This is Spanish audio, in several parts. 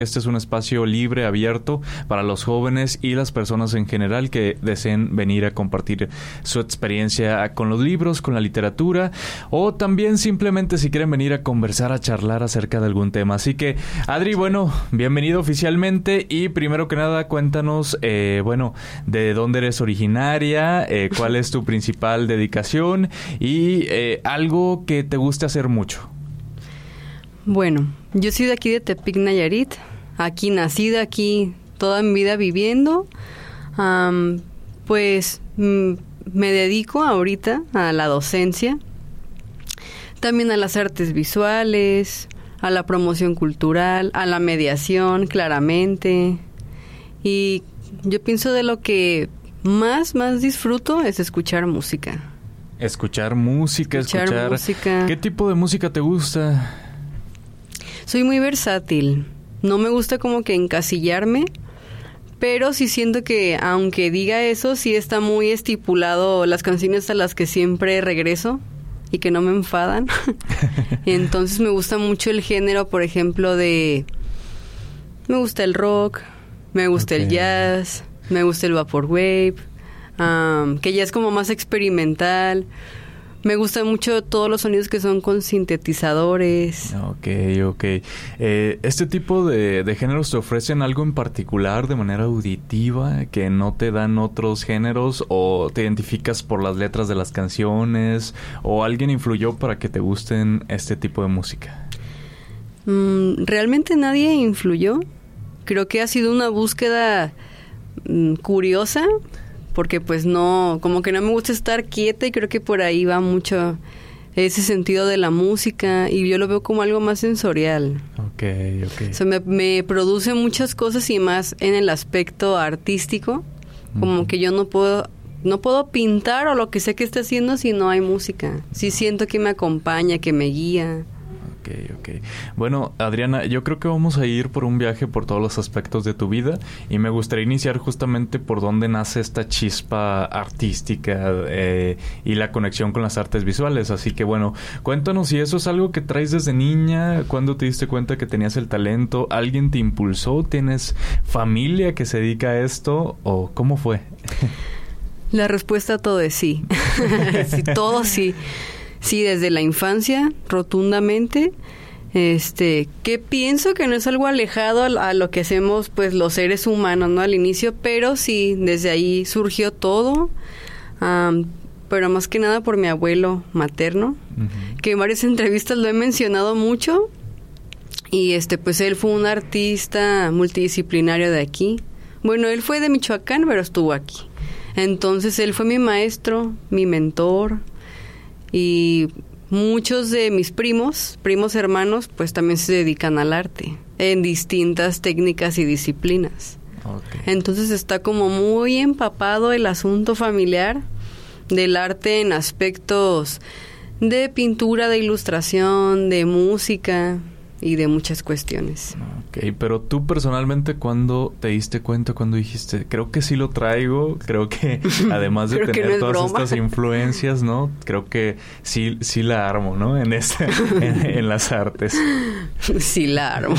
Este es un espacio libre, abierto para los jóvenes y las personas en general que deseen venir a compartir su experiencia con los libros, con la literatura, o también simplemente si quieren venir a conversar, a charlar acerca de algún tema. Así que, Adri, bueno, bienvenido oficialmente y primero que nada cuéntanos, de dónde eres originaria, cuál es tu principal dedicación y algo que te guste hacer mucho. Bueno, yo soy de aquí de Tepic, Nayarit. Aquí nacida, aquí toda mi vida viviendo. Me dedico ahorita a la docencia, también a las artes visuales, a la promoción cultural, a la mediación, claramente. Y yo pienso de lo que más disfruto es escuchar música. Escuchar música. ¿Qué tipo de música te gusta? Soy muy versátil. No me gusta como que encasillarme, pero sí siento que, aunque diga eso, sí está muy estipulado las canciones a las que siempre regreso y que no me enfadan. Entonces me gusta mucho el género, por ejemplo, me gusta el rock, me gusta el jazz, me gusta el vaporwave, que ya es como más experimental. Me gustan mucho todos los sonidos que son con sintetizadores. Ok. ¿Este tipo de géneros te ofrecen algo en particular de manera auditiva que no te dan otros géneros? ¿O te identificas por las letras de las canciones? ¿O alguien influyó para que te gusten este tipo de música? Realmente nadie influyó. Creo que ha sido una búsqueda curiosa. Porque pues no, como que no me gusta estar quieta y creo que por ahí va mucho ese sentido de la música y yo lo veo como algo más sensorial. Ok. O sea, me produce muchas cosas y más en el aspecto artístico, como que yo no puedo pintar o lo que sea que esté haciendo si no hay música. Sí siento que me acompaña, que me guía. Ok. Bueno, Adriana, yo creo que vamos a ir por un viaje por todos los aspectos de tu vida y me gustaría iniciar justamente por dónde nace esta chispa artística y la conexión con las artes visuales. Así que bueno, cuéntanos si eso es algo que traes desde niña, ¿cuándo te diste cuenta que tenías el talento? ¿Alguien te impulsó? ¿Tienes familia que se dedica a esto? ¿O cómo fue? La respuesta a todo es sí. Sí, todo sí. Sí, desde la infancia, rotundamente, que pienso que no es algo alejado a lo que hacemos pues los seres humanos, ¿no? Al inicio, pero sí, desde ahí surgió todo, pero más que nada por mi abuelo materno, que en varias entrevistas lo he mencionado mucho, y pues él fue un artista multidisciplinario de aquí. Bueno, él fue de Michoacán, pero estuvo aquí. Entonces él fue mi maestro, mi mentor. Y muchos de mis primos hermanos, pues también se dedican al arte, en distintas técnicas y disciplinas. Okay. Entonces está como muy empapado el asunto familiar del arte en aspectos de pintura, de ilustración, de música y de muchas cuestiones. Ok, pero tú personalmente, ¿cuándo te diste cuenta? ¿Cuándo dijiste, creo que sí lo traigo? Creo que además de tener todas estas influencias, ¿no? Creo que sí la armo, ¿no? En las artes. Sí la armo.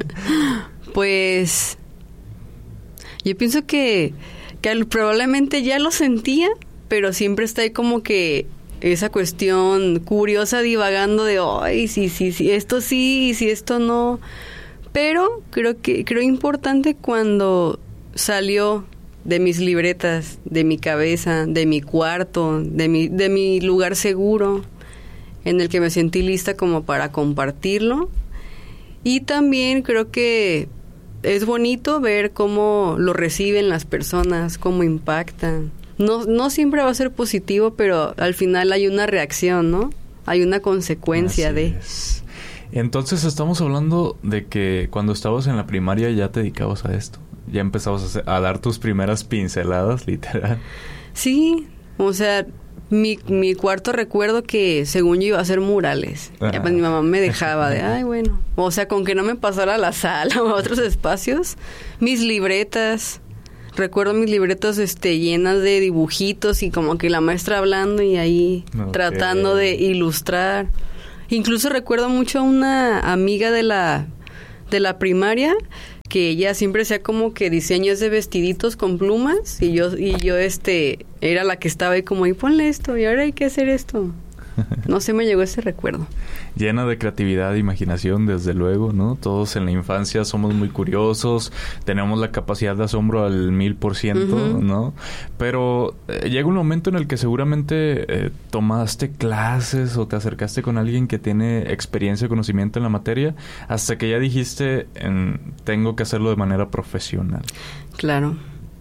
Pues yo pienso que probablemente ya lo sentía, pero siempre está ahí como que esa cuestión curiosa divagando de, ay, sí, esto sí, y si esto no. Pero creo importante cuando salió de mis libretas, de mi cabeza, de mi cuarto, de mi lugar seguro, en el que me sentí lista como para compartirlo. Y también creo que es bonito ver cómo lo reciben las personas, cómo impactan. No siempre va a ser positivo, pero al final hay una reacción, ¿no? Hay una consecuencia Así es. Entonces estamos hablando de que cuando estabas en la primaria ya te dedicabas a esto. Ya empezabas a dar tus primeras pinceladas, literal. Sí, o sea, mi cuarto recuerdo que según yo iba a hacer murales. Ya, pues mi mamá me dejaba de, ay, bueno. O sea, con que no me pasara a la sala o a otros espacios. Mis libretas. Recuerdo mis libretas llenas de dibujitos y como que la maestra hablando y ahí tratando de ilustrar. Incluso recuerdo mucho a una amiga de la primaria que ella siempre hacía como que diseños de vestiditos con plumas y yo era la que estaba ahí como, y ponle esto, y ahora hay que hacer esto. No sé, me llegó ese recuerdo. Llena de creatividad e imaginación, desde luego, ¿no? Todos en la infancia somos muy curiosos, tenemos la capacidad de asombro al 1000%, ¿no? Pero llega un momento en el que seguramente tomaste clases o te acercaste con alguien que tiene experiencia y conocimiento en la materia, hasta que ya dijiste, tengo que hacerlo de manera profesional. Claro.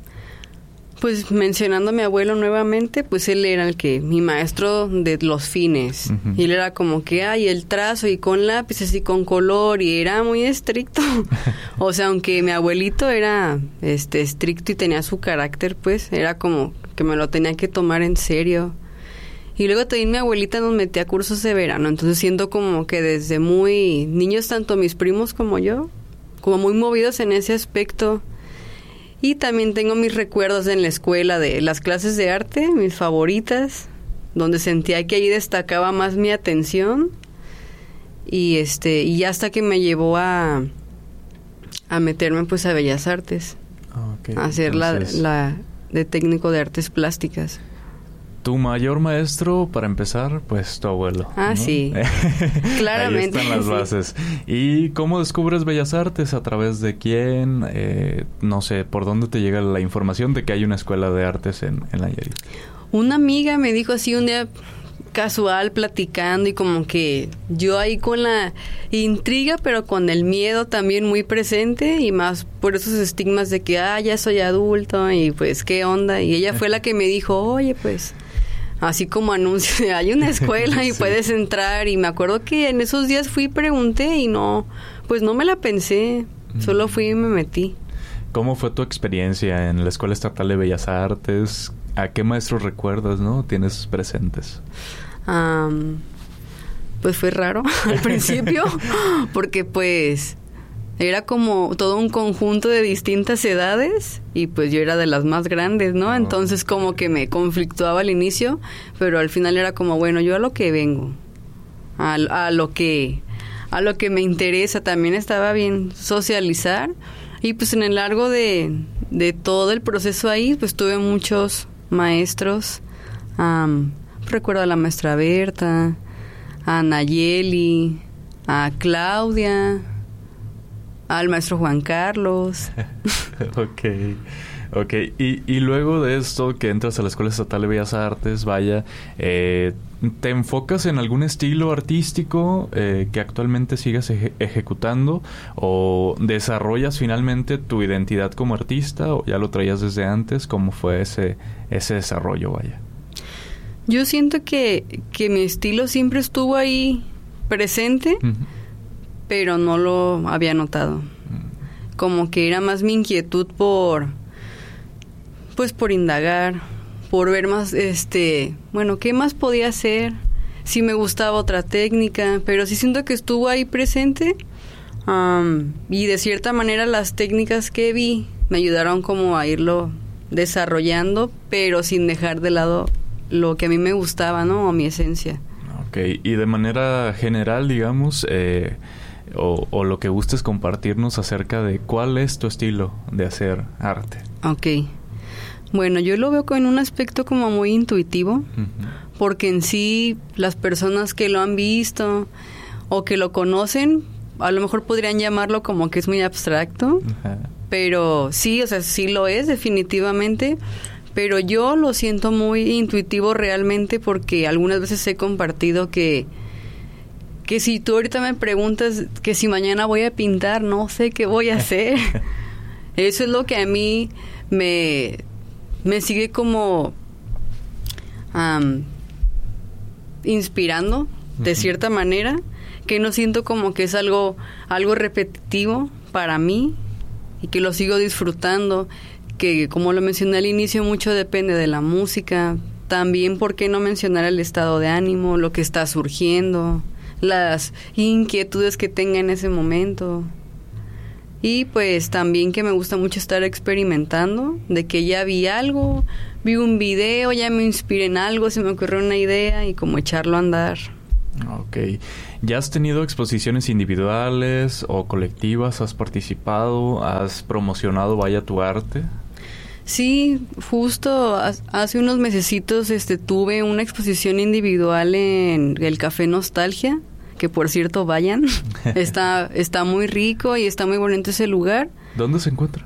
Pues mencionando a mi abuelo nuevamente, pues él era mi maestro de los fines. Y él era como que, el trazo y con lápices y con color, y era muy estricto. O sea, aunque mi abuelito era estricto y tenía su carácter, pues era como que me lo tenía que tomar en serio. Y luego también mi abuelita nos metía a cursos de verano, entonces siento como que desde muy niños, tanto mis primos como yo, como muy movidos en ese aspecto. Y también tengo mis recuerdos en la escuela de las clases de arte, mis favoritas, donde sentía que ahí destacaba más mi atención. Y y hasta que me llevó a meterme pues a Bellas Artes, a hacer la de técnico de artes plásticas. Tu mayor maestro, para empezar, pues tu abuelo, ¿no? Sí. Claramente. Ahí están las bases. ¿Y cómo descubres Bellas Artes? ¿A través de quién? No sé, ¿por dónde te llega la información de que hay una escuela de artes en Nayarit? Una amiga me dijo así un día casual, platicando, y como que yo ahí con la intriga, pero con el miedo también muy presente, y más por esos estigmas de que, ya soy adulto, y pues, ¿qué onda? Y ella fue la que me dijo, oye, pues, así como anuncio, hay una escuela y puedes entrar. Y me acuerdo que en esos días fui y pregunté y no me la pensé, solo fui y me metí. ¿Cómo fue tu experiencia en la Escuela Estatal de Bellas Artes? ¿A qué maestros recuerdas, tienes presentes? Pues fue raro al principio, porque pues era como todo un conjunto de distintas edades y pues yo era de las más grandes, ¿no? Entonces como que me conflictuaba al inicio, pero al final era como, bueno, yo a lo que vengo, a lo que me interesa. También estaba bien socializar, y pues en el largo de todo el proceso ahí, pues tuve muchos maestros. Recuerdo a la maestra Berta, a Nayeli, a Claudia, al maestro Juan Carlos. Ok. Y luego de esto, que entras a la Escuela Estatal de Bellas Artes, ¿te enfocas en algún estilo artístico que actualmente sigas ejecutando? ¿O desarrollas finalmente tu identidad como artista? ¿O ya lo traías desde antes? ¿Cómo fue ese desarrollo, vaya? Yo siento que mi estilo siempre estuvo ahí presente, pero no lo había notado. Como que era más mi inquietud por indagar, por ver más, ¿qué más podía hacer? Si me gustaba otra técnica, pero sí siento que estuvo ahí presente, y de cierta manera las técnicas que vi me ayudaron como a irlo desarrollando, pero sin dejar de lado lo que a mí me gustaba, ¿no? O mi esencia. Ok, y de manera general, digamos, o lo que gustes compartirnos acerca de cuál es tu estilo de hacer arte. Ok. Bueno, yo lo veo en un aspecto como muy intuitivo, porque en sí las personas que lo han visto o que lo conocen, a lo mejor podrían llamarlo como que es muy abstracto, pero sí, o sea, sí lo es definitivamente, pero yo lo siento muy intuitivo realmente, porque algunas veces he compartido que si tú ahorita me preguntas que si mañana voy a pintar, no sé qué voy a hacer. Eso es lo que a mí me sigue como inspirando de cierta manera, que no siento como que es algo repetitivo para mí y que lo sigo disfrutando, que como lo mencioné al inicio, mucho depende de la música. También, ¿por qué no mencionar el estado de ánimo, lo que está surgiendo, las inquietudes que tenga en ese momento? Y pues también que me gusta mucho estar experimentando, de que ya vi algo, vi un video, ya me inspiré en algo, se me ocurrió una idea y como echarlo a andar. Ok. ¿Ya has tenido exposiciones individuales o colectivas? ¿Has participado? ¿Has promocionado, vaya, tu arte? Sí, justo hace unos mesecitos tuve una exposición individual en el Café Nostalgia, que por cierto vayan. Está muy rico y está muy bonito ese lugar. ¿Dónde se encuentra?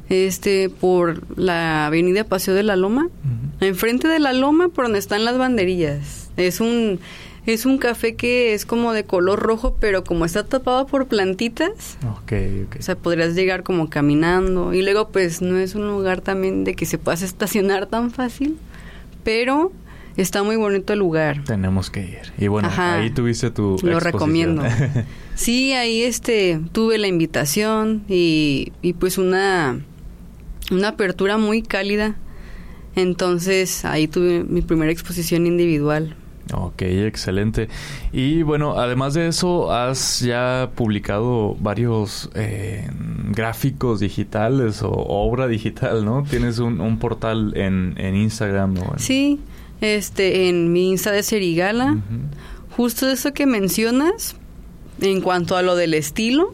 Por la avenida Paseo de la Loma, enfrente de la Loma, por donde están las banderillas. Es un café que es como de color rojo, pero como está tapado por plantitas, okay. O sea, podrías llegar como caminando. Y luego, pues, no es un lugar también de que se puedas estacionar tan fácil, pero está muy bonito el lugar. Tenemos que ir. Y bueno, ahí tuviste tu exposición. Lo recomiendo. Sí, ahí tuve la invitación y pues una apertura muy cálida. Entonces, ahí tuve mi primera exposición individual. Ok, excelente. Y bueno, además de eso, has ya publicado varios gráficos digitales o obra digital, ¿no? Tienes un portal en Instagram, ¿no? Sí, en mi Insta de Serigala. Justo eso que mencionas, en cuanto a lo del estilo,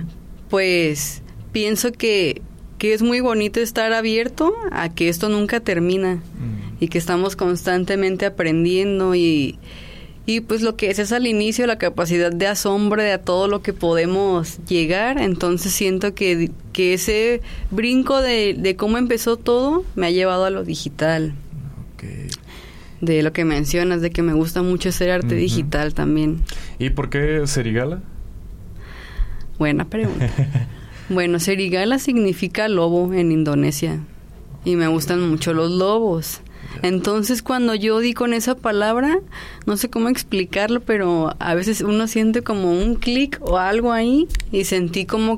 pues pienso que es muy bonito estar abierto a que esto nunca termina y que estamos constantemente aprendiendo y pues lo que es al inicio, la capacidad de asombro de a todo lo que podemos llegar. Entonces siento que ese brinco de cómo empezó todo me ha llevado a lo digital. Okay. De lo que mencionas, de que me gusta mucho hacer arte digital también. ¿Y por qué Serigala? Buena pregunta. Bueno, Serigala significa lobo en Indonesia y me gustan mucho los lobos. Entonces, cuando yo di con esa palabra, no sé cómo explicarlo, pero a veces uno siente como un clic o algo ahí y sentí como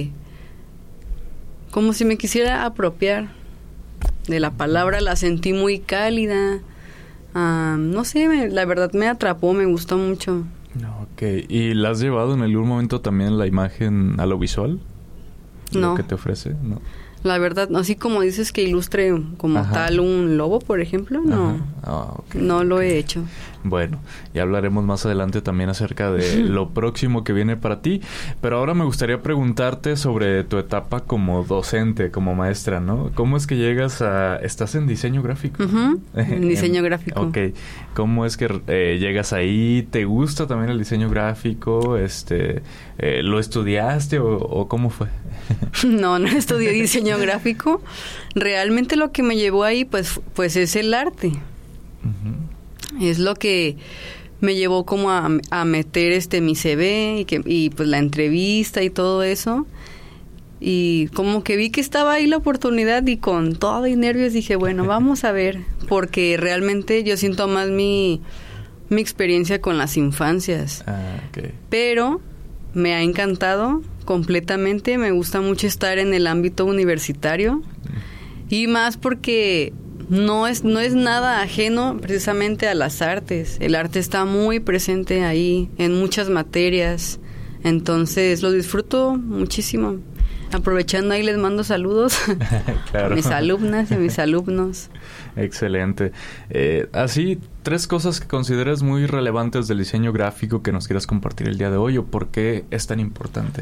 si me quisiera apropiar de la palabra. La sentí muy cálida. No sé, la verdad me atrapó, me gustó mucho. Ok, ¿y la has llevado en algún momento también la imagen a lo visual? No. ¿Lo que te ofrece? No. La verdad, así como dices que ilustre como tal un lobo, por ejemplo, no. No lo he hecho. Bueno, ya hablaremos más adelante también acerca de lo próximo que viene para ti. Pero ahora me gustaría preguntarte sobre tu etapa como docente, como maestra, ¿no? ¿Cómo es que llegas a... ¿Estás en diseño gráfico? En diseño gráfico. Ok. ¿Cómo es que llegas ahí? ¿Te gusta también el diseño gráfico? ¿Lo estudiaste o cómo fue? No estudié diseño gráfico. Realmente lo que me llevó ahí, pues es el arte. Es lo que me llevó como a meter mi CV y pues la entrevista y todo eso. Y como que vi que estaba ahí la oportunidad y con todo y nervios dije, bueno, vamos a ver. Porque realmente yo siento más mi experiencia con las infancias. Okay. Pero me ha encantado completamente. Me gusta mucho estar en el ámbito universitario. Y más porque no es nada ajeno precisamente a las artes. El arte está muy presente ahí en muchas materias. Entonces lo disfruto muchísimo. Aprovechando ahí les mando saludos claro. a mis alumnas y a mis alumnos. Excelente. Así, 3 cosas que consideras muy relevantes del diseño gráfico que nos quieras compartir el día de hoy o por qué es tan importante.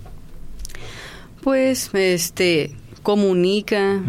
Pues, comunica,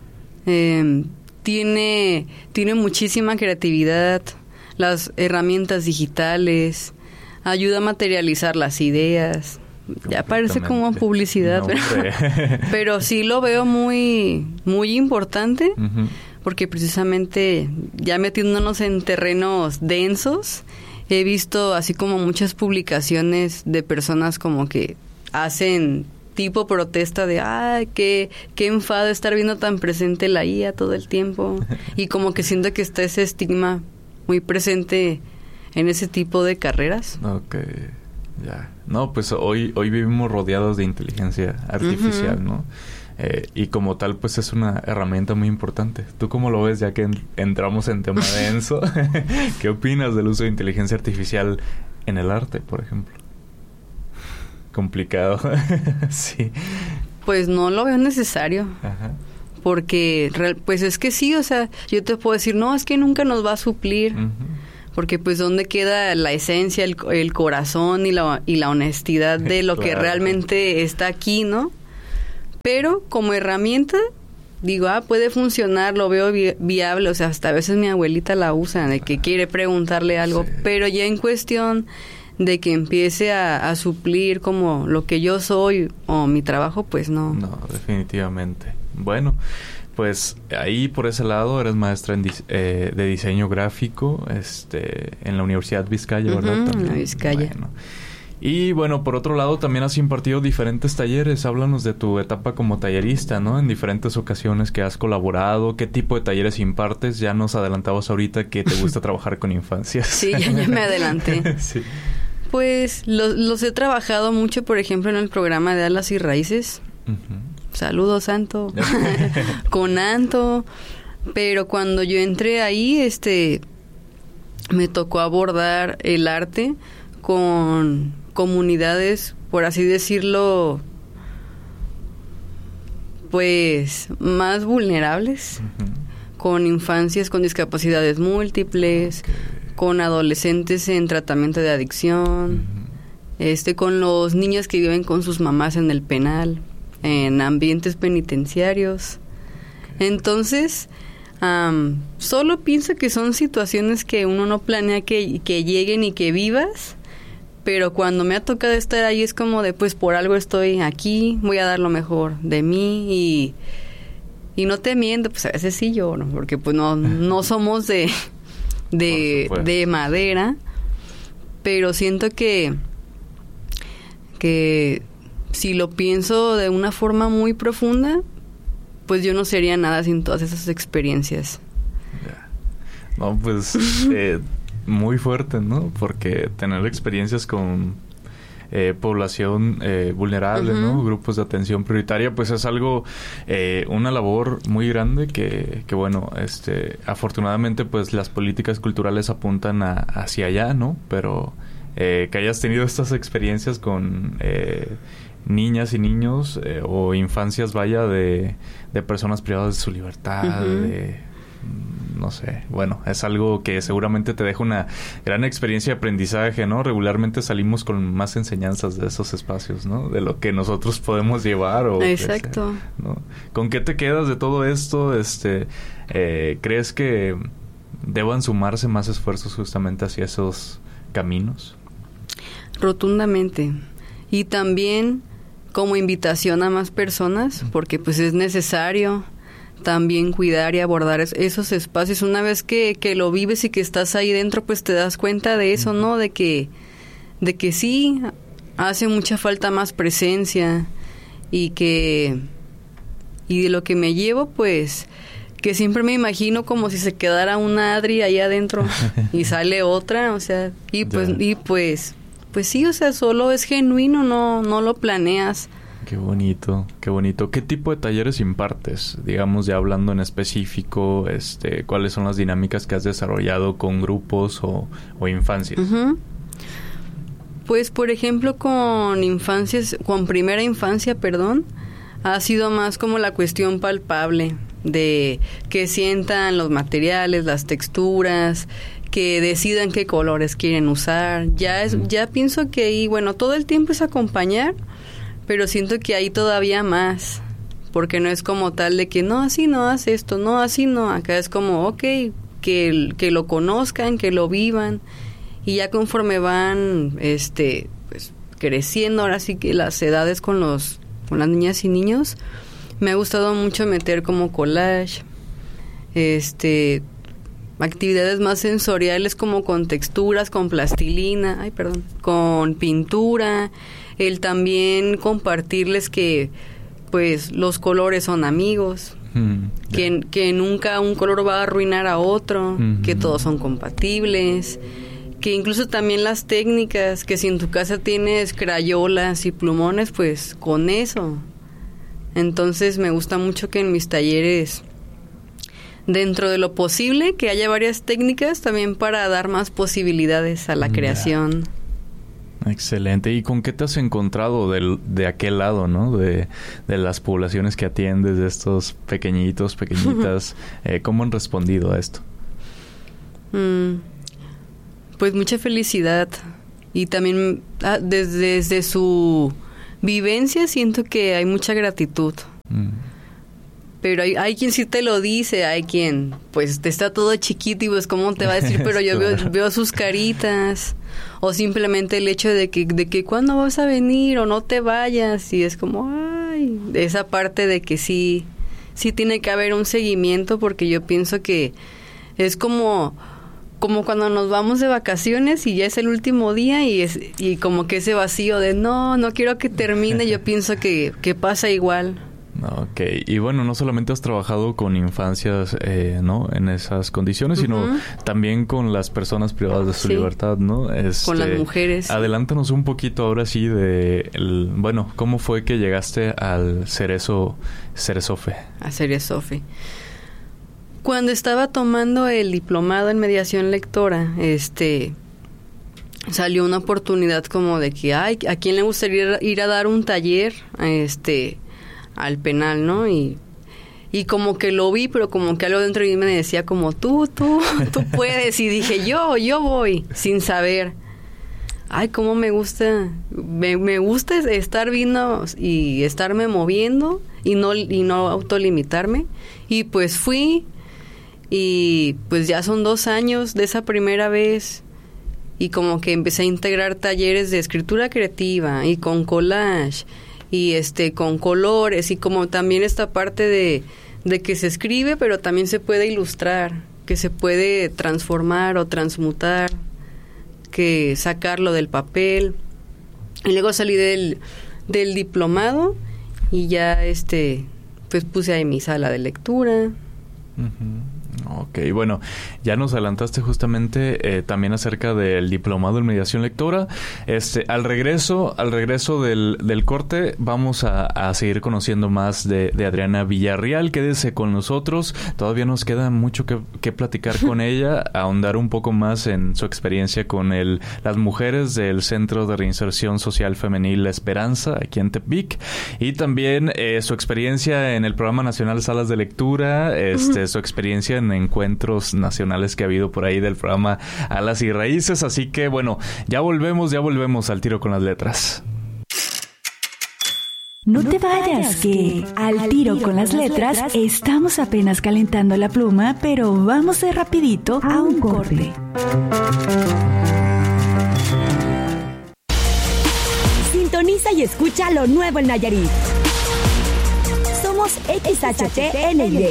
tiene muchísima creatividad, las herramientas digitales, ayuda a materializar las ideas. Ya parece como publicidad, pero sí lo veo muy, muy importante, porque precisamente ya metiéndonos en terrenos densos, he visto así como muchas publicaciones de personas como que hacen tipo protesta de qué enfado estar viendo tan presente la IA todo el tiempo, y como que siento que está ese estigma muy presente en ese tipo de carreras. Okay. Ya. No, pues hoy vivimos rodeados de inteligencia artificial, ¿no? Y como tal, pues es una herramienta muy importante. ¿Tú cómo lo ves ya que entramos en tema denso? ¿Qué opinas del uso de inteligencia artificial en el arte, por ejemplo? Complicado. Sí. Pues no lo veo necesario. Ajá. Porque, pues es que sí, o sea, yo te puedo decir, no, es que nunca nos va a suplir. porque pues dónde queda la esencia, el corazón y la honestidad de lo que realmente está aquí, ¿no? Pero como herramienta, digo, puede funcionar, lo veo viable, o sea, hasta a veces mi abuelita la usa, de que quiere preguntarle algo, sí. Pero ya en cuestión de que empiece a suplir como lo que yo soy o mi trabajo, pues no. No, definitivamente. Bueno, pues ahí por ese lado eres maestra de diseño gráfico en la Universidad Vizcaya, ¿verdad? También. La Vizcaya. Bueno. Y bueno, por otro lado también has impartido diferentes talleres. Háblanos de tu etapa como tallerista, ¿no? En diferentes ocasiones que has colaborado. ¿Qué tipo de talleres impartes? Ya nos adelantabas ahorita que te gusta trabajar con infancias. Sí, ya me adelanté. Sí. Pues los he trabajado mucho, por ejemplo, en el programa de Alas y Raíces. Saludos, Santo. Con Anto. Pero cuando yo entré ahí, me tocó abordar el arte con comunidades, por así decirlo, pues más vulnerables, con infancias con discapacidades múltiples, con adolescentes en tratamiento de adicción, con los niños que viven con sus mamás en el penal, en ambientes penitenciarios. Entonces, solo pienso que son situaciones que uno no planea que lleguen y que vivas, pero cuando me ha tocado estar ahí es como de, pues por algo estoy aquí, voy a dar lo mejor de mí y no te miento, pues a veces sí lloro, porque pues no somos de madera, pero siento que si lo pienso de una forma muy profunda, pues yo no sería nada sin todas esas experiencias. No, pues muy fuerte, ¿no? Porque tener experiencias con población vulnerable, ¿no? Grupos de atención prioritaria, pues es algo, una labor muy grande que bueno, afortunadamente pues las políticas culturales apuntan hacia allá, ¿no? Pero que hayas tenido estas experiencias con niñas y niños o infancias, vaya, de personas privadas de su libertad, no sé, bueno, es algo que seguramente te deja una gran experiencia de aprendizaje, ¿no? Regularmente salimos con más enseñanzas de esos espacios, ¿no? De lo que nosotros podemos llevar o... Exacto. ¿no? ¿Con qué te quedas de todo esto? ¿Crees que deban sumarse más esfuerzos justamente hacia esos caminos? Rotundamente. Y también como invitación a más personas, porque pues es necesario también cuidar y abordar esos espacios. Una vez que lo vives y que estás ahí dentro, pues te das cuenta de eso, ¿no? De que sí hace mucha falta más presencia y de lo que me llevo, pues que siempre me imagino como si se quedara una Adri ahí adentro y sale otra, o sea, pues sí, o sea, solo es genuino, no lo planeas. Qué bonito, qué bonito. ¿Qué tipo de talleres impartes? Digamos, ya hablando en específico, ¿cuáles son las dinámicas que has desarrollado con grupos o infancias? Pues, por ejemplo, con primera infancia, ha sido más como la cuestión palpable de que sientan los materiales, las texturas, que decidan qué colores quieren usar. Ya pienso que ahí, bueno, todo el tiempo es acompañar, pero siento que hay todavía más, porque no es como tal de que no, así no haz esto, no, así no. Acá es como, okay, que lo conozcan, que lo vivan, y ya conforme van pues creciendo, ahora sí que las edades con las niñas y niños, me ha gustado mucho meter como collage, actividades más sensoriales como con texturas, con plastilina, con pintura, el también compartirles que pues los colores son amigos, que nunca un color va a arruinar a otro, que todos son compatibles, que incluso también las técnicas, que si en tu casa tienes crayolas y plumones, pues con eso. Entonces me gusta mucho que en mis talleres, dentro de lo posible, que haya varias técnicas también para dar más posibilidades a la creación. Excelente. ¿Y con qué te has encontrado de aquel lado, ¿no? De las poblaciones que atiendes, de estos pequeñitas? ¿Cómo han respondido a esto? pues mucha felicidad. Y también desde su vivencia siento que hay mucha gratitud. Pero hay quien sí te lo dice, hay quien pues te está todo chiquito y pues cómo te va a decir, pero yo veo sus caritas, o simplemente el hecho de que ¿cuándo vas a venir? O no te vayas, y es como, ay, esa parte de que sí tiene que haber un seguimiento, porque yo pienso que es como cuando nos vamos de vacaciones y ya es el último día y como que ese vacío de no quiero que termine, yo pienso que pasa igual. Ok, y bueno, no solamente has trabajado con infancias, ¿no? En esas condiciones, sino también con las personas privadas de su libertad, ¿no? Con las mujeres. Adelántanos un poquito ahora sí bueno, ¿cómo fue que llegaste al Ceresofe? A Ceresofe. Cuando estaba tomando el diplomado en mediación lectora, salió una oportunidad como de que, ¿a quién le gustaría ir a dar un taller, al penal, ¿no? Y como que lo vi, pero como que algo dentro de mí me decía como, tú puedes. Y dije, yo voy, sin saber. Ay, cómo me gusta estar viendo y estarme moviendo y no autolimitarme. Y pues fui, y pues ya son 2 años de esa primera vez. Y como que empecé a integrar talleres de escritura creativa y con collage y con colores, y como también esta parte de que se escribe pero también se puede ilustrar, que se puede transformar o transmutar, que sacarlo del papel. Y luego salí del diplomado y ya pues puse ahí mi sala de lectura. Ok, bueno, ya nos adelantaste justamente también acerca del diplomado en mediación lectora. Al regreso del corte vamos a seguir conociendo más de Adriana Villarreal. Quédese con nosotros, todavía nos queda mucho que platicar con ella, ahondar un poco más en su experiencia con las mujeres del Centro de Reinserción Social Femenil La Esperanza, aquí en Tepic, y también su experiencia en el Programa Nacional Salas de Lectura, su experiencia en encuentros nacionales que ha habido por ahí del programa Alas y Raíces. Así que bueno, ya volvemos al tiro con las letras. No te vayas, que al tiro con las letras estamos apenas calentando la pluma, pero vamos de rapidito a un corte. Sintoniza y escucha lo nuevo en Nayarit. Somos XHTNY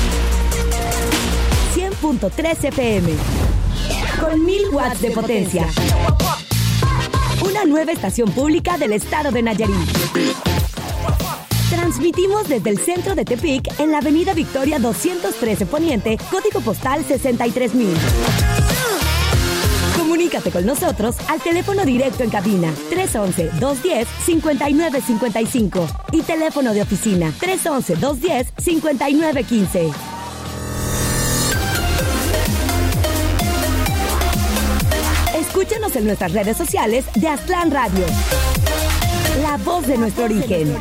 100.3 FM con 1000 watts de potencia. Una nueva estación pública del estado de Nayarit. Transmitimos desde el centro de Tepic en la avenida Victoria 213 Poniente, código postal 63000. Comunícate con nosotros al teléfono directo en cabina 311-210-5955 y teléfono de oficina 311-210-5915. Escúchanos en nuestras redes sociales de Aztlán Radio. La voz de nuestro origen.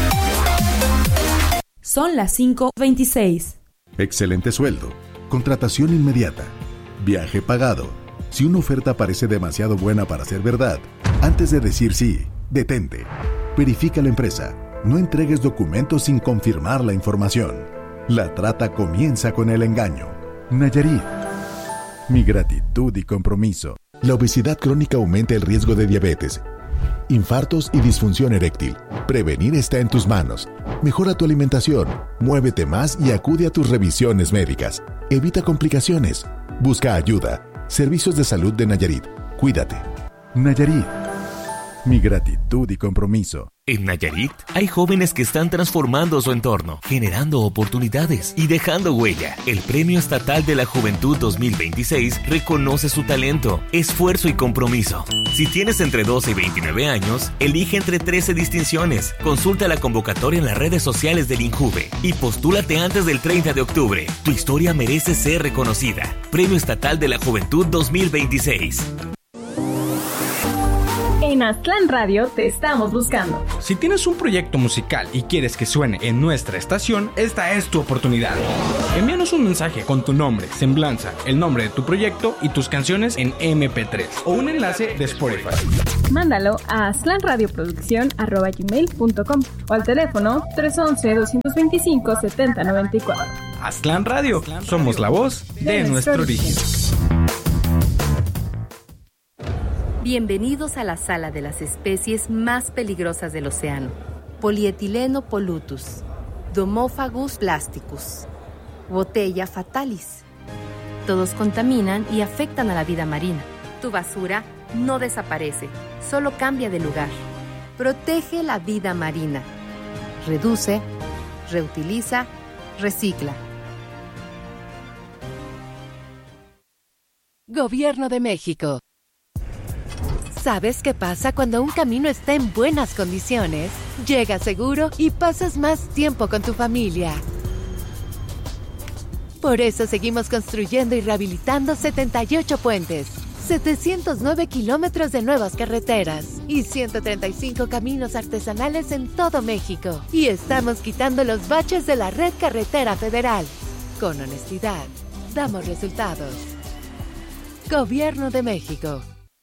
Son las 5:26. Excelente sueldo, contratación inmediata, viaje pagado. Si una oferta parece demasiado buena para ser verdad, antes de decir sí, detente. Verifica la empresa. No entregues documentos sin confirmar la información. La trata comienza con el engaño. Nayarit. Mi gratitud y compromiso. La obesidad crónica aumenta el riesgo de diabetes, infartos y disfunción eréctil. Prevenir está en tus manos. Mejora tu alimentación, muévete más y acude a tus revisiones médicas. Evita complicaciones. Busca ayuda. Servicios de Salud de Nayarit. Cuídate. Nayarit. Mi gratitud y compromiso. En Nayarit hay jóvenes que están transformando su entorno, generando oportunidades y dejando huella. El Premio Estatal de la Juventud 2026 reconoce su talento, esfuerzo y compromiso. Si tienes entre 12 y 29 años, elige entre 13 distinciones. Consulta la convocatoria en las redes sociales del INJUVE y postúlate antes del 30 de octubre. Tu historia merece ser reconocida. Premio Estatal de la Juventud 2026. En En Aztlán Radio te estamos buscando. Si tienes un proyecto musical y quieres que suene en nuestra estación, esta es tu oportunidad. Envíanos un mensaje con tu nombre, semblanza, el nombre de tu proyecto y tus canciones en MP3 o un enlace de Spotify. Mándalo a aztlanradioproducción@gmail.com o al teléfono 311-225-7094. Aztlán Radio, somos la voz de nuestro origen. Bienvenidos a la sala de las especies más peligrosas del océano. Polietileno pollutus, Domophagus plasticus, Botella fatalis. Todos contaminan y afectan a la vida marina. Tu basura no desaparece, solo cambia de lugar. Protege la vida marina. Reduce, reutiliza, recicla. Gobierno de México. ¿Sabes qué pasa cuando un camino está en buenas condiciones? Llegas seguro y pasas más tiempo con tu familia. Por eso seguimos construyendo y rehabilitando 78 puentes, 709 kilómetros de nuevas carreteras y 135 caminos artesanales en todo México. Y estamos quitando los baches de la red carretera federal. Con honestidad, damos resultados. Gobierno de México.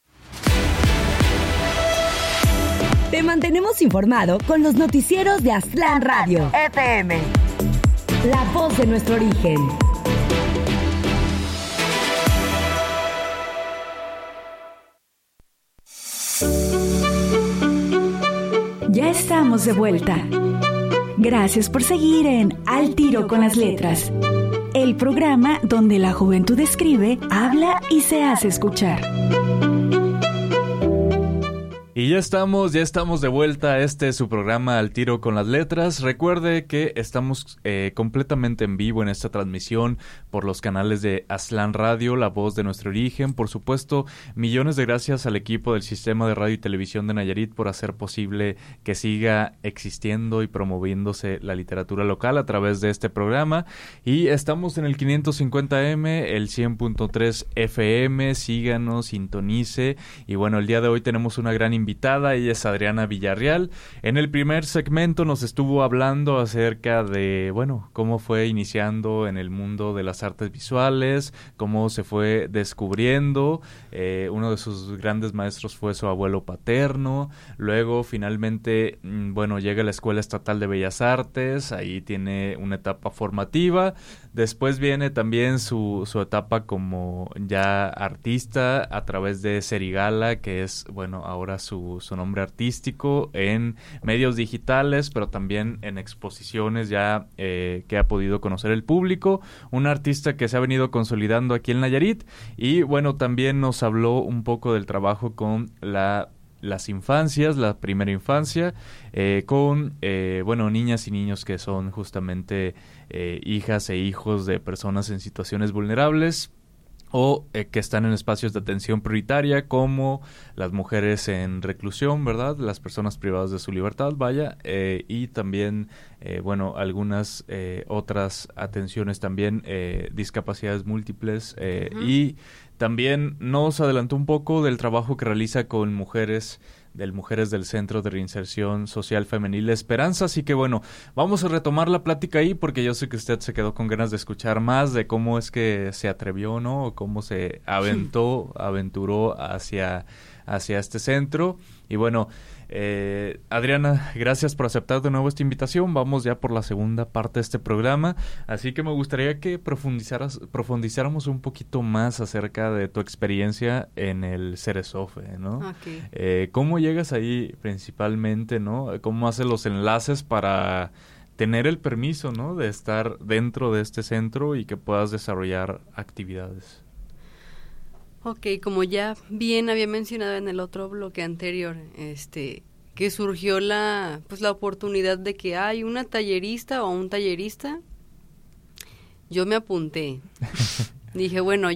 Te mantenemos informado con los noticieros de Aztlán Radio FM. La voz de nuestro origen. Ya estamos de vuelta. Gracias por seguir en Al Tiro con las Letras, el programa donde la juventud escribe, habla y se hace escuchar. Y ya estamos de vuelta. Este es su programa Al Tiro con las Letras. Recuerde que estamos completamente en vivo en esta transmisión por los canales de Aztlán Radio, La Voz de Nuestro Origen. Por supuesto, millones de gracias al equipo del Sistema de Radio y Televisión de Nayarit por hacer posible que siga existiendo y promoviéndose la literatura local a través de este programa. Y estamos en el 550M, el 100.3 FM. Síganos, sintonice. Y bueno, el día de hoy tenemos una gran invitada, ella es Adriana Villarreal. En el primer segmento nos estuvo hablando acerca de, bueno, cómo fue iniciando en el mundo de las artes visuales, cómo se fue descubriendo. Uno de sus grandes maestros fue su abuelo paterno. Luego, finalmente, bueno, llega a la Escuela Estatal de Bellas Artes, ahí tiene una etapa formativa. Después viene también su etapa como ya artista a través de Serigala, que es, bueno, ahora su nombre artístico, en medios digitales, pero también en exposiciones ya que ha podido conocer el público. Un artista que se ha venido consolidando aquí en Nayarit. Y bueno, también nos habló un poco del trabajo con las infancias, la primera infancia, con, bueno, niñas y niños que son justamente hijas e hijos de personas en situaciones vulnerables o que están en espacios de atención prioritaria, como las mujeres en reclusión, ¿verdad? Las personas privadas de su libertad, vaya, y también, bueno, algunas otras atenciones también, discapacidades múltiples, y también nos adelantó un poco del trabajo que realiza con mujeres del Centro de Reinserción Social Femenil Esperanza. Así que bueno, vamos a retomar la plática ahí, porque yo sé que usted se quedó con ganas de escuchar más de cómo es que se atrevió, ¿no? O cómo se aventuró hacia este centro. Y bueno, Adriana, gracias por aceptar de nuevo esta invitación. Vamos ya por la segunda parte de este programa, así que me gustaría que profundizáramos un poquito más acerca de tu experiencia en el Ceresofe, ¿no? Okay. ¿Cómo llegas ahí principalmente, no? ¿Cómo haces los enlaces para tener el permiso, ¿no?, de estar dentro de este centro y que puedas desarrollar actividades? Ok, como ya bien había mencionado en el otro bloque anterior, que surgió la oportunidad de que hay una tallerista o un tallerista, yo me apunté. Dije, bueno,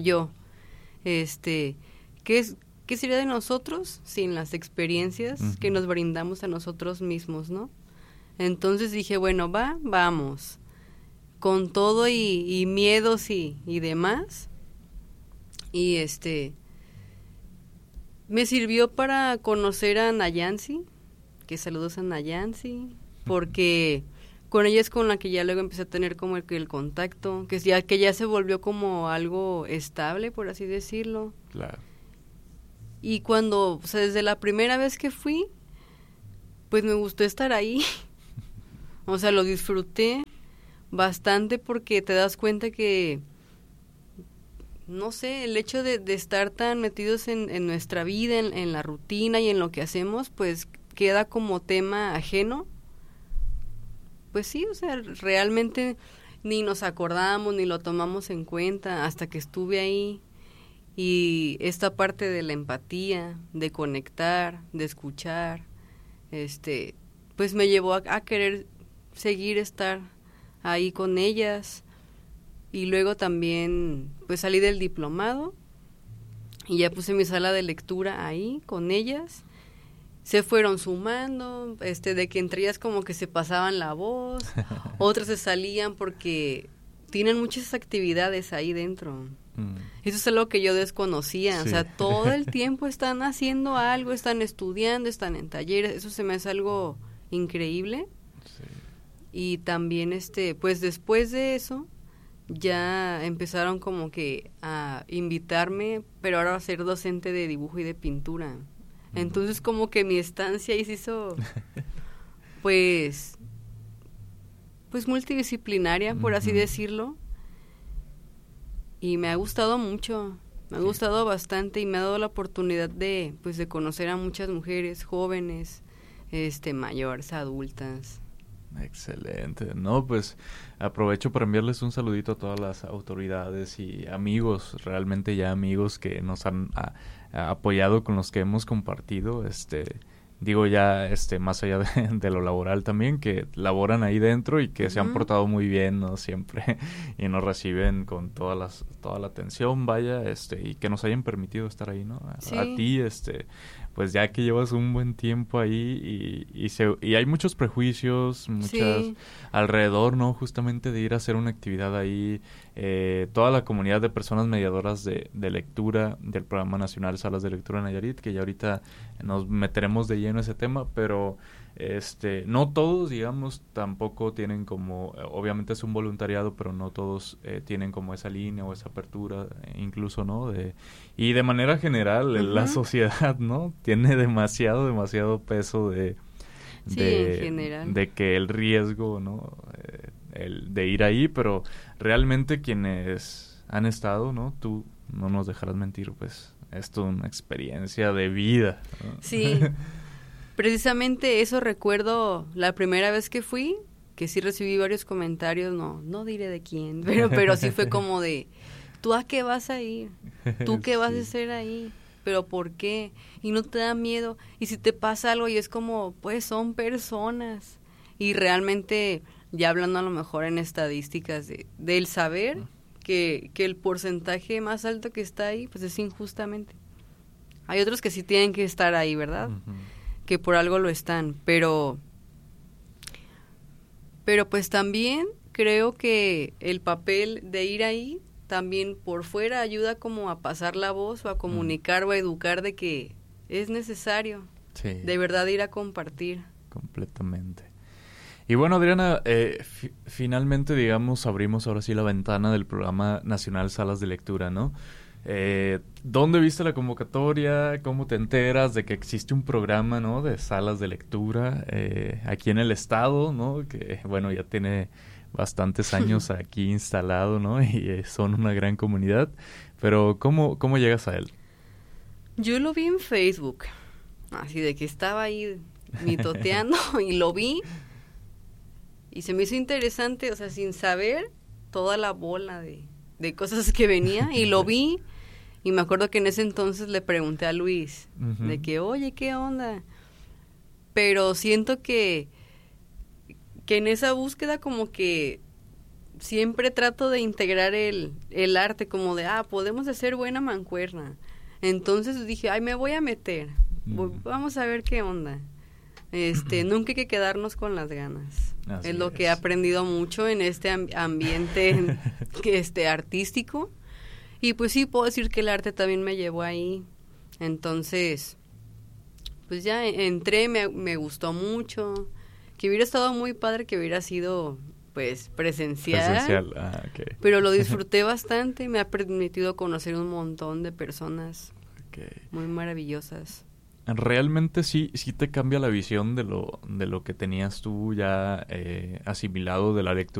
¿qué sería de nosotros sin las experiencias que nos brindamos a nosotros mismos, ¿no? Entonces dije, bueno, vamos, con todo y miedos y demás. Y Me sirvió para conocer a Nayansi, que saludos a Nayansi, porque con ella es con la que ya luego empecé a tener como el contacto, que ya se volvió como algo estable, por así decirlo. Claro. Y cuando, o sea, desde la primera vez que fui, pues me gustó estar ahí. O sea, lo disfruté bastante porque te das cuenta que, no sé, el hecho de estar tan metidos en nuestra vida, en la rutina y en lo que hacemos, pues queda como tema ajeno. Pues sí, o sea, realmente ni nos acordamos ni lo tomamos en cuenta hasta que estuve ahí. Y esta parte de la empatía, de conectar, de escuchar, pues me llevó a querer seguir estar ahí con ellas. Y luego también pues salí del diplomado y ya puse mi sala de lectura ahí con ellas. Se fueron sumando, de que entre ellas como que se pasaban la voz, otras se salían porque tienen muchas actividades ahí dentro. Eso es algo que yo desconocía, sí. O sea, todo el tiempo están haciendo algo, están estudiando, están en talleres, eso se me hace algo increíble. Sí. Y también, pues después de eso, ya empezaron como que a invitarme, pero ahora a ser docente de dibujo y de pintura. Entonces como que mi estancia ahí se hizo, pues multidisciplinaria, por así decirlo. Y me ha gustado mucho, me ha gustado bastante y me ha dado la oportunidad de conocer a muchas mujeres jóvenes, mayores, adultas. Excelente. No, pues aprovecho para enviarles un saludito a todas las autoridades y amigos, realmente ya amigos que nos han apoyado, con los que hemos compartido, digo ya más allá de lo laboral también, que laboran ahí dentro y que se han portado muy bien, ¿no? Siempre, y nos reciben con toda la atención, vaya, y que nos hayan permitido estar ahí, ¿no? Sí. A ti, pues ya que llevas un buen tiempo ahí y hay muchos prejuicios, sí. Alrededor, ¿no? Justamente de ir a hacer una actividad ahí, toda la comunidad de personas mediadoras de lectura del Programa Nacional Salas de Lectura Nayarit, que ya ahorita nos meteremos de lleno en ese tema, pero no todos, digamos, tampoco tienen como, obviamente es un voluntariado, pero no todos tienen como esa línea o esa apertura, incluso, ¿no? Y de manera general, la sociedad, ¿no? Tiene demasiado peso en general, de que el riesgo, ¿no? El de ir ahí, pero realmente quienes han estado, ¿no? Tú no nos dejarás mentir, pues es toda una experiencia de vida, ¿no? Sí. Precisamente eso recuerdo la primera vez que fui, que sí recibí varios comentarios, no diré de quién, pero sí fue como de, ¿tú a qué vas a ir? ¿Tú qué vas a hacer ahí? ¿Pero por qué? Y no te da miedo. Y si te pasa algo y es como, pues son personas. Y realmente, ya hablando a lo mejor en estadísticas del saber, que el porcentaje más alto que está ahí, pues es injustamente. Hay otros que sí tienen que estar ahí, ¿verdad? Que por algo lo están, pero pues también creo que el papel de ir ahí también por fuera ayuda como a pasar la voz o a comunicar o a educar de que es necesario de verdad ir a compartir. Completamente. Y bueno, Adriana, finalmente, digamos, abrimos ahora sí la ventana del Programa Nacional Salas de Lectura, ¿no? ¿Dónde viste la convocatoria? ¿Cómo te enteras de que existe un programa, ¿no? De salas de lectura aquí en el estado, ¿no? Que, bueno, ya tiene bastantes años aquí instalado, ¿no? Y son una gran comunidad. Pero, ¿cómo llegas a él? Yo lo vi en Facebook. Así de que estaba ahí mitoteando y lo vi. Y se me hizo interesante, o sea, sin saber toda la bola de cosas que venía. Y lo vi. Y me acuerdo que en ese entonces le pregunté a Luis, de que, oye, ¿qué onda? Pero siento que en esa búsqueda como que siempre trato de integrar el arte, como de, podemos hacer buena mancuerna. Entonces dije, me voy a meter, vamos a ver qué onda. Nunca hay que quedarnos con las ganas. Así es lo que he aprendido mucho en este ambiente artístico. Y pues sí, puedo decir que el arte también me llevó ahí Entonces, pues ya entré, me gustó mucho. Que hubiera estado muy padre que hubiera sido, pues, presencial. Okay. Pero lo disfruté bastante y me ha permitido conocer un montón de personas muy maravillosas. Realmente sí te cambia la visión de lo que tenías tú ya asimilado de la lectura